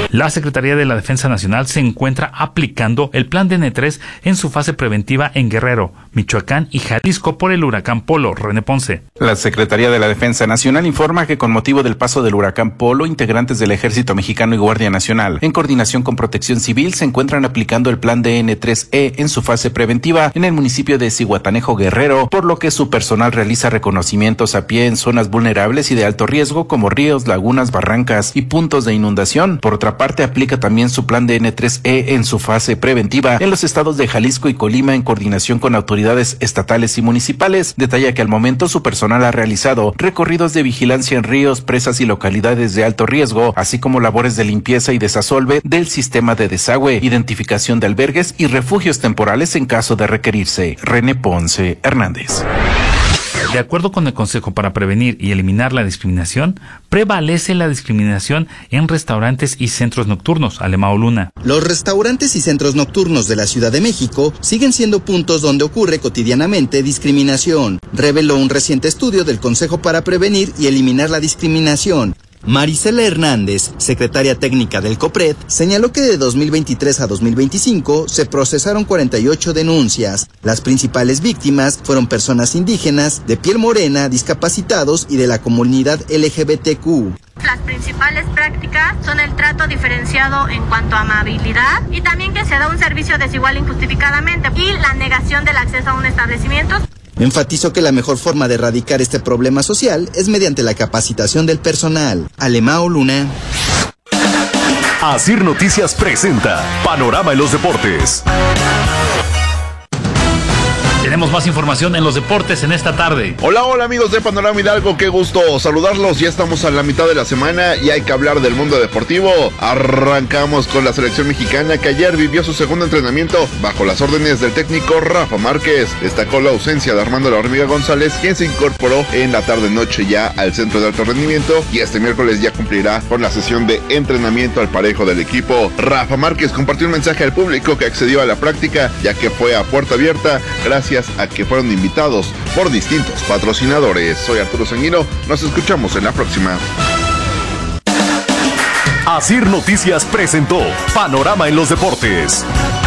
La Secretaría de la Defensa Nacional se encuentra aplicando el plan DN3 en su fase preventiva en Guerrero, Michoacán y Jalisco por el huracán Polo. René Ponce. La Secretaría de la Defensa Nacional informa que con motivo del paso del huracán Polo, integrantes del Ejército Mexicano y Guardia Nacional, en coordinación con Protección Civil, se encuentran aplicando el plan DN3E en su fase preventiva en el municipio de Zihuatanejo, Guerrero, por lo que su personal realiza reconocimientos a pie en zonas vulnerables y de alto riesgo como ríos, lagunas, barrancas y puntos de inundación. Por otra parte, aplica también su plan DN3E en su fase preventiva en los estados de Jalisco y Colima en coordinación con autoridades estatales y municipales. Detalla que al momento su personal ha realizado recorridos de vigilancia en ríos, presas y localidades de alto riesgo, así como labores de limpieza y desasolve del sistema de desagüe, identificación de albergues y refugios temporales en caso de requerirse. René Ponce Hernández. De acuerdo con el Consejo para Prevenir y Eliminar la Discriminación, prevalece la discriminación en restaurantes y centros nocturnos. Alemão Luna. Los restaurantes y centros nocturnos de la Ciudad de México siguen siendo puntos donde ocurre cotidianamente discriminación, reveló un reciente estudio del Consejo para Prevenir y Eliminar la Discriminación. Marisela Hernández, secretaria técnica del COPRED, señaló que de 2023 a 2025 se procesaron 48 denuncias. Las principales víctimas fueron personas indígenas, de piel morena, discapacitados y de la comunidad LGBTQ. Las principales prácticas son el trato diferenciado en cuanto a amabilidad y también que se da un servicio desigual injustificadamente y la negación del acceso a un establecimiento. Enfatizó que la mejor forma de erradicar este problema social es mediante la capacitación del personal. Alemão Luna. Asir Noticias presenta Panorama en los Deportes. Tenemos más información en los deportes en esta tarde. Hola amigos de Panorama Hidalgo, qué gusto saludarlos. Ya estamos a la mitad de la semana y hay que hablar del mundo deportivo. Arrancamos con la selección mexicana que ayer vivió su segundo entrenamiento bajo las órdenes del técnico Rafa Márquez. Destacó la ausencia de Armando La Hormiga González, quien se incorporó en la tarde-noche ya al centro de alto rendimiento y este miércoles ya cumplirá con la sesión de entrenamiento al parejo del equipo. Rafa Márquez compartió un mensaje al público que accedió a la práctica, ya que fue a puerta abierta gracias a que fueron invitados por distintos patrocinadores. Soy Arturo Sanguino, nos escuchamos en la próxima. Asir Noticias presentó Panorama en los Deportes.